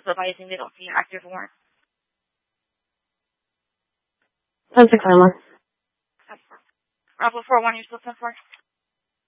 advising they don't see an active warrant. 10-6 Lima. Bravo 4-1, you're still 10-4.